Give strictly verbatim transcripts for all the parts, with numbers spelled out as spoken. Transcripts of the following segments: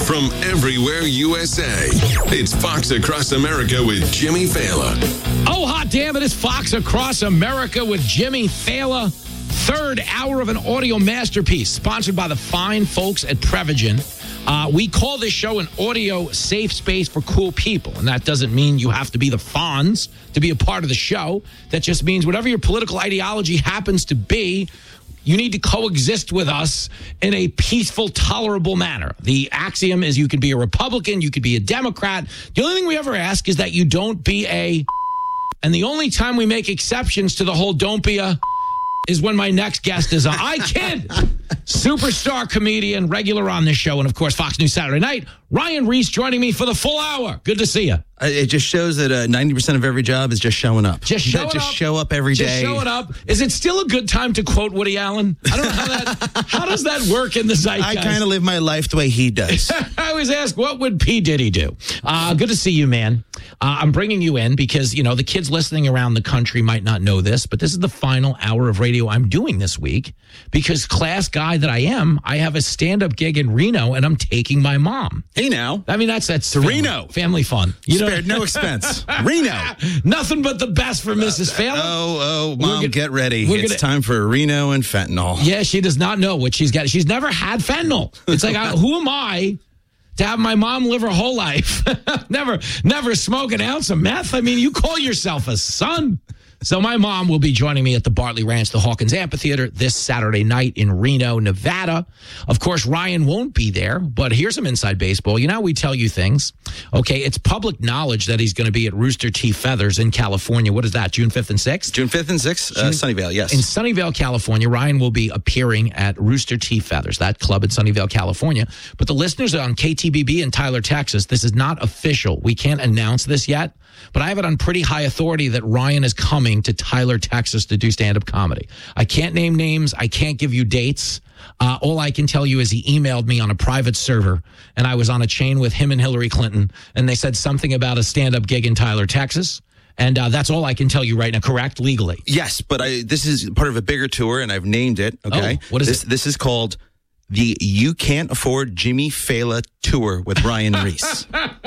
from everywhere U S A. It's Fox Across America with Jimmy Fallon. Oh, hot damn it. It's Fox Across America with Jimmy Fallon. Third hour of an audio masterpiece sponsored by the fine folks at Prevagen. Uh, we call this show an audio safe space for cool people. And that doesn't mean you have to be the Fonz to be a part of the show. That just means whatever your political ideology happens to be, you need to coexist with us in a peaceful, tolerable manner. The axiom is you can be a Republican, you could be a Democrat. The only thing we ever ask is that you don't be a... And the only time we make exceptions to the whole don't be a... is when my next guest is on. I kid! Superstar comedian, regular on this show, and of course, Fox News Saturday Night, Ryan Reese joining me for the full hour. Good to see you. It just shows that uh, ninety percent of every job is just showing up. Just showing just up. show up every just day. Just showing up. Is it still a good time to quote Woody Allen? I don't know how that, how does that work in the zeitgeist? I kind of live my life the way he does. I always ask, what would P. Diddy do? Uh, good to see you, man. Uh, I'm bringing you in because, you know, the kids listening around the country might not know this, but this is the final hour of radio I'm doing this week because class guy that I am, I have a stand-up gig in Reno and I'm taking my mom. Hey, now. I mean, that's that's to family, Reno. Family fun. You spared no expense. Reno. Nothing but the best for Missus Fallon. Oh, oh, Mom, gonna, get ready. It's gonna, time for Reno and fentanyl. Yeah, she does not know what she's got. She's never had fentanyl. It's like, I, who am I to have my mom live her whole life? never, never smoke an ounce of meth. I mean, you call yourself a son. So my mom will be joining me at the Bartley Ranch, the Hawkins Amphitheater, this Saturday night in Reno, Nevada. Of course, Ryan won't be there, but here's some inside baseball. You know how we tell you things? Okay, it's public knowledge that he's going to be at Rooster T. Feathers in California. What is that, June fifth and sixth? June fifth and sixth, uh, Sunnyvale, yes. In Sunnyvale, California, Ryan will be appearing at Rooster T. Feathers, that club in Sunnyvale, California. But the listeners on K T B B in Tyler, Texas, this is not official. We can't announce this yet. But I have it on pretty high authority that Ryan is coming to Tyler, Texas to do stand-up comedy. I can't name names. I can't give you dates. Uh, all I can tell you is he emailed me on a private server, and I was on a chain with him and Hillary Clinton, and they said something about a stand-up gig in Tyler, Texas. And uh, that's all I can tell you right now, correct, legally? Yes, but I, this is part of a bigger tour, and I've named it, okay? Oh, what is this, it? This is called the You Can't Afford Jimmy Fallon Tour with Ryan Reese.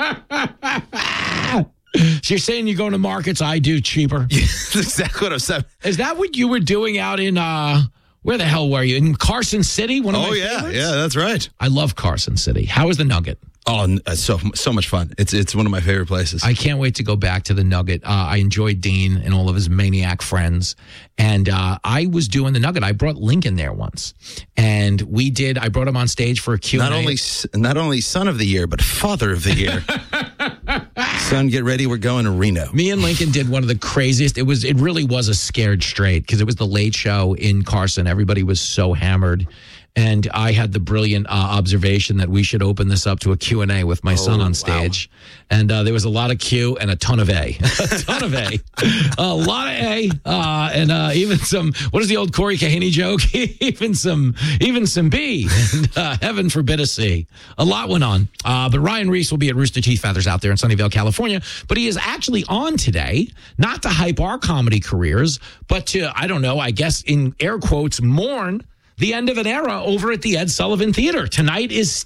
So you're saying you go to markets I do cheaper? That's exactly what I'm saying. Is that what you were doing out in, uh, where the hell were you? In Carson City? One of oh, my yeah. favorites? Yeah, that's right. I love Carson City. How is the Nugget? Oh, uh, so so much fun. It's it's one of my favorite places. I can't wait to go back to the Nugget. Uh, I enjoyed Dean and all of his maniac friends. And uh, I was doing the Nugget. I brought Lincoln there once. And we did, I brought him on stage for a Q and A. Not only, not only son of the year, but father of the year. Son, get ready. We're going to Reno. Me and Lincoln did one of the craziest. It was, it really was a scared straight because it was the late show in Carson. Everybody was so hammered. And I had the brilliant uh, observation that we should open this up to a Q and A with my oh, son on stage. Wow. And uh, there was a lot of Q and a ton of A. a ton of A. A lot of A. Uh, and uh, even some, what is the old Corey Kahane joke? even some even some B. And, uh, heaven forbid a C. A lot went on. Uh, but Ryan Reese will be at Rooster Teeth Feathers out there in Sunnyvale, California. But he is actually on today, not to hype our comedy careers, but to, I don't know, I guess in air quotes, mourn the end of an era over at the Ed Sullivan Theater. Tonight is